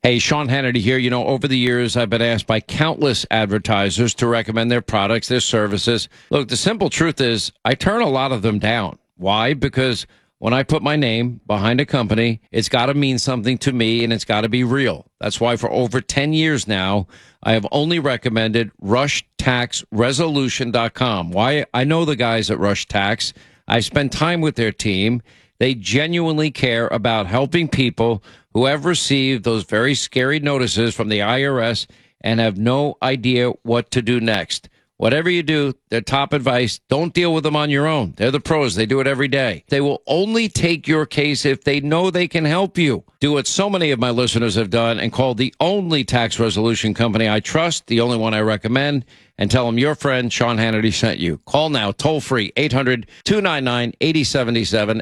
Hey, Sean Hannity here. You know, over the years, I've been asked by countless advertisers to recommend their products, their services. Look, the simple truth is I turn a lot of them down. Why? Because when I put my name behind a company, it's got to mean something to me and it's got to be real. That's why for over 10 years now, I have only recommended RushTaxResolution.com. Why? I know the guys at Rush Tax. I spent time with their team. They genuinely care about helping people who have received those very scary notices from the IRS and have no idea what to do next. Whatever you do, their top advice, don't deal with them on your own. They're the pros. They do it every day. They will only take your case if they know they can help you. Do what so many of my listeners have done and call the only tax resolution company I trust, the only one I recommend, and tell them your friend Sean Hannity sent you. Call now, toll free, 800-299-8077,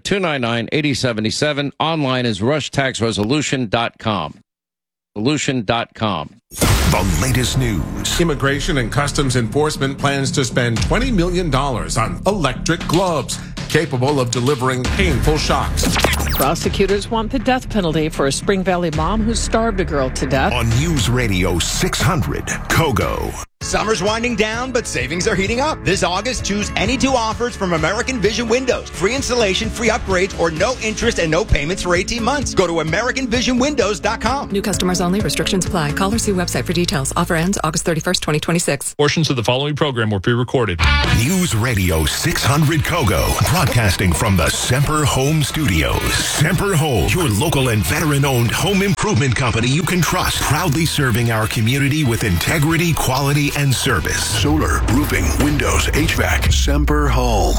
800-299-8077. Online is rushtaxresolution.com. Solution.com. The latest news. Immigration and Customs Enforcement plans to spend $20 million on electric gloves capable of delivering painful shocks. Prosecutors want the death penalty for a Spring Valley mom who starved a girl to death. On News Radio 600, Kogo. Summer's winding down, but savings are heating up. This August, choose any two offers from American Vision Windows. Free installation, free upgrades, or no interest and no payments for 18 months. Go to AmericanVisionWindows.com. New customers only. Restrictions apply. Call or see website for details. Offer ends August 31st, 2026. Portions of the following program were pre-recorded. News Radio 600 Kogo. Broadcasting from the Semper Home Studios. Semper Home, your local and veteran-owned home improvement company you can trust. Proudly serving our community with integrity, quality, and service. Solar, roofing, windows, HVAC. Semper Home.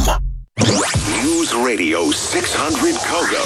News Radio 600 Kogo.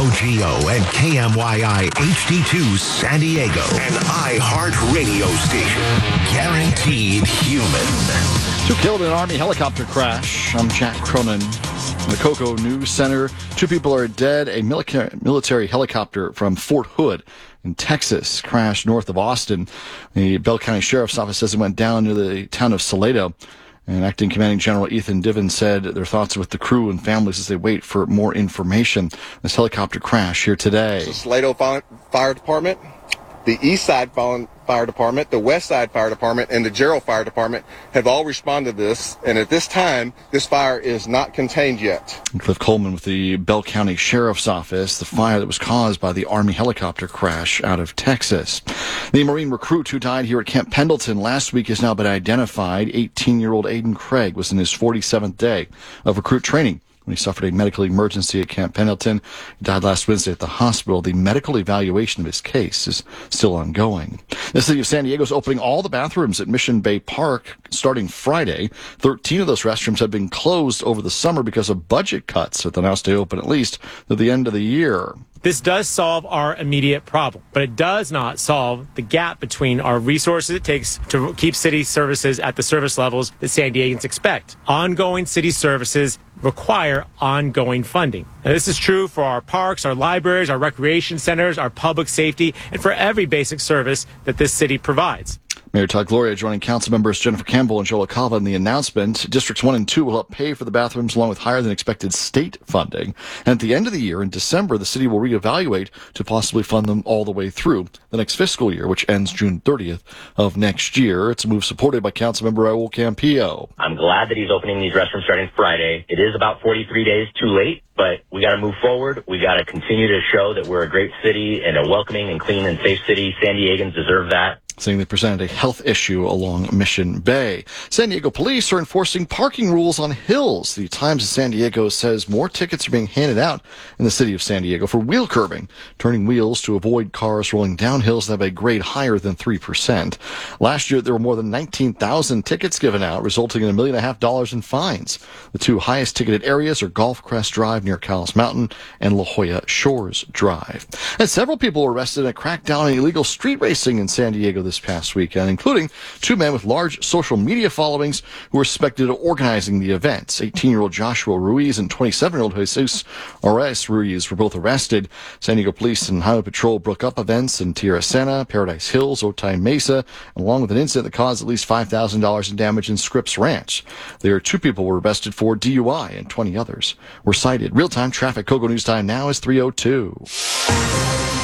KOGO and KMYI HD2 San Diego. An iHeart radio station. Guaranteed human. 2 killed in an Army helicopter crash. I'm Jack Cronin. In the Kogo News Center, 2 people are dead. A military helicopter from Fort Hood in Texas crashed north of Austin. The Bell County Sheriff's Office says it went down near the town of Salado. And Acting Commanding General Ethan Diven said their thoughts are with the crew and families as they wait for more information. This helicopter crash here today. The Salado Fire Department, the East Side Fire Department, the West Side Fire Department, and the Gerald Fire Department have all responded to this. And at this time, this fire is not contained yet. Cliff Coleman with the Bell County Sheriff's Office. The fire that was caused by the Army helicopter crash out of Texas. The Marine recruit who died here at Camp Pendleton last week has now been identified. 18-year-old Aiden Craig was in his 47th day of recruit training when he suffered a medical emergency at Camp Pendleton. He died last Wednesday at the hospital. The medical evaluation of his case is still ongoing. The city of San Diego is opening all the bathrooms at Mission Bay Park starting Friday. 13 of those restrooms have been closed over the summer because of budget cuts, but they'll now stay open at least through the end of the year. This does solve our immediate problem, but it does not solve the gap between our resources it takes to keep city services at the service levels that San Diegans expect. Ongoing city services require ongoing funding. Now, this is true for our parks, our libraries, our recreation centers, our public safety, and for every basic service that this city provides. Mayor Todd Gloria joining council members Jennifer Campbell and Joel Acava in the announcement. Districts 1 and 2 will help pay for the bathrooms along with higher than expected state funding. And at the end of the year, in December, the city will reevaluate to possibly fund them all the way through the next fiscal year, which ends June 30th of next year. It's a move supported by Councilmember Raul Campillo. I'm glad that he's opening these restrooms starting Friday. It is about 43 days too late, but we got to move forward. We got to continue to show that we're a great city and a welcoming and clean and safe city. San Diegans deserve that. Saying they presented a health issue along Mission Bay. San Diego police are enforcing parking rules on hills. The Times of San Diego says more tickets are being handed out in the city of San Diego for wheel curbing, turning wheels to avoid cars rolling down hills that have a grade higher than 3%. Last year, there were more than 19,000 tickets given out, resulting in $1.5 million in fines. The 2 highest ticketed areas are Golf Crest Drive near Callis Mountain and La Jolla Shores Drive. And several people were arrested in a crackdown on illegal street racing in San Diego this past weekend, including 2 men with large social media followings who were suspected of organizing the events. 18-year-old Joshua Ruiz and 27-year-old Jesus Arres Ruiz were both arrested. San Diego Police and Highway Patrol broke up events in Tierra Sena, Paradise Hills, Otay Mesa, along with an incident that caused at least $5,000 in damage in Scripps Ranch. There, 2 people were arrested for DUI and 20 others were cited. Real-time traffic. Kogo News Time now is 3:02.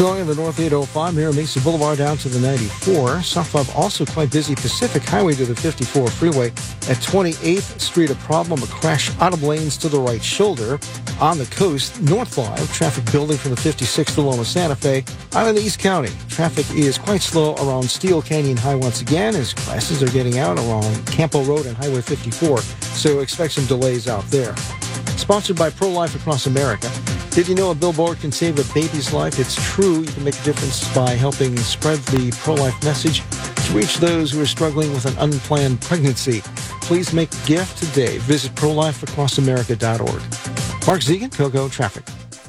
Slowing in the North 805 here, Mesa Boulevard down to the 94. South 5 also quite busy. Pacific Highway to the 54 freeway. At 28th Street, a problem. A crash out of lanes to the right shoulder. On the coast, North 5, traffic building from the 56 to Loma Santa Fe. Out in the East County, traffic is quite slow around Steel Canyon High once again as classes are getting out along Campo Road and Highway 54. So expect some delays out there. Sponsored by Pro-Life Across America. Did you know a billboard can save a baby's life? It's true. You can make a difference by helping spread the pro-life message to reach those who are struggling with an unplanned pregnancy. Please make a gift today. Visit prolifeacrossamerica.org. Mark Zegan, KOGO Traffic.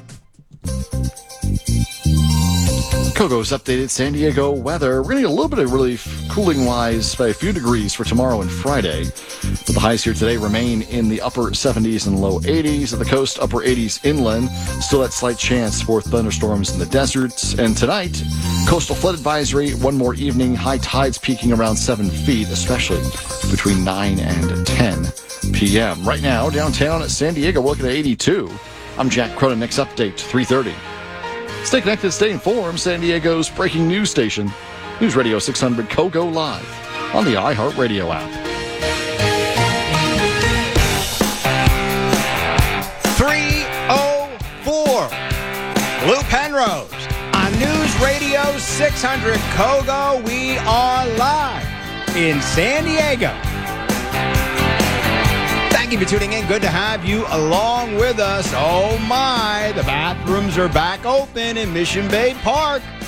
KOGO's updated San Diego weather. We're going to get a little bit of relief cooling-wise by a few degrees for tomorrow and Friday. But the highs here today remain in the upper 70s and low 80s. At the coast, upper 80s inland. Still that slight chance for thunderstorms in the deserts. And tonight, coastal flood advisory. One more evening. High tides peaking around 7 feet, especially between 9 and 10 p.m. Right now, downtown at San Diego, we're looking at 82. I'm Jack Cronin. Next update, 3:30. Stay connected, stay informed. San Diego's breaking news station. News Radio 600 KOGO Live on the iHeartRadio app. 3:04. Lou Penrose on News Radio 600 KOGO. We are live in San Diego. Thank you for tuning in. Good to have you along with us. Oh my, the bathrooms are back open in Mission Bay Park.